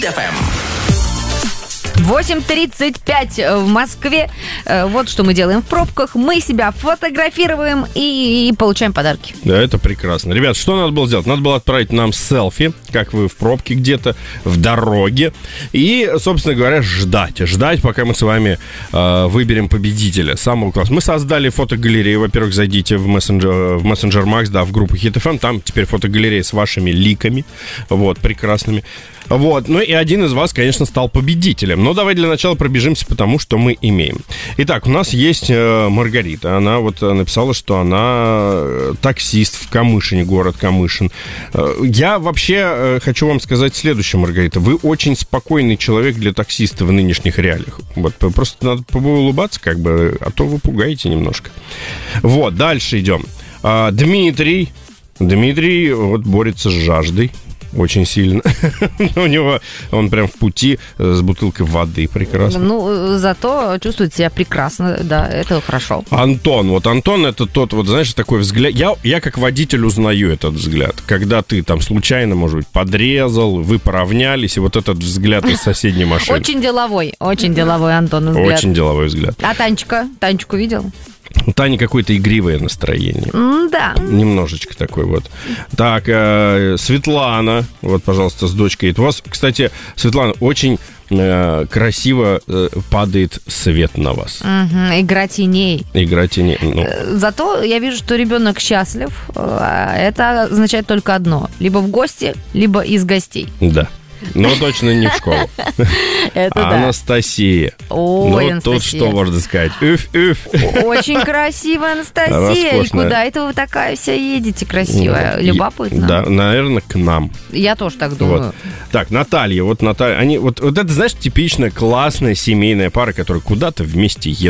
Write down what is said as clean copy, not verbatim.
FM. 8:35 в Москве. Вот что мы делаем в пробках. Мы себя фотографируем и получаем подарки. Да, это прекрасно. Ребят, что надо было сделать? Надо было отправить нам селфи, как вы в пробке где-то, в дороге. И, собственно говоря, ждать, пока мы с вами выберем победителя. Самого классного. Мы создали фотогалерею. Во-первых, зайдите в Messenger Max, да, в группу Hit FM. Там теперь фотогалерея с вашими ликами. Вот, прекрасными. Вот, ну и один из вас, конечно, стал победителем. Но давай для начала пробежимся по тому, что мы имеем. Итак, у нас есть Маргарита. Она вот написала, что она таксист в Камышине, город Камышин. Я вообще хочу вам сказать следующее, Маргарита. Вы очень спокойный человек для таксиста в нынешних реалиях. Вот, просто надо улыбаться, как бы, а то вы пугаете немножко. Вот, дальше идем. Дмитрий вот борется с жаждой. Очень сильно. У него, он прям в пути с бутылкой воды. Прекрасно. Ну, зато чувствует себя прекрасно. Да, это хорошо. Антон это тот, вот, знаешь, такой взгляд. Я как водитель узнаю этот взгляд. Когда ты там случайно, может быть, подрезал, вы поравнялись, и вот этот взгляд из соседней машины. Очень деловой Антон взгляд. Очень деловой взгляд. А Танечку видел? У Тани какое-то игривое настроение. Да. Немножечко такой вот. Так, Светлана, вот, пожалуйста, с дочкой. У вас, кстати, Светлана, очень красиво падает свет на вас. Игра теней. Ну. Зато я вижу, что ребенок счастлив. Это означает только одно. Либо в гости, либо из гостей. Да. Но точно не в школу. Это да. Анастасия. Ой, Анастасия. Тут что можно сказать? Очень красивая Анастасия. Роскошная. И куда это вы такая вся едете красивая? Любопытно. Да, наверное, к нам. Я тоже так думаю. Вот. Так, Наталья. Они, вот это, знаешь, типичная классная семейная пара, которая куда-то вместе едут.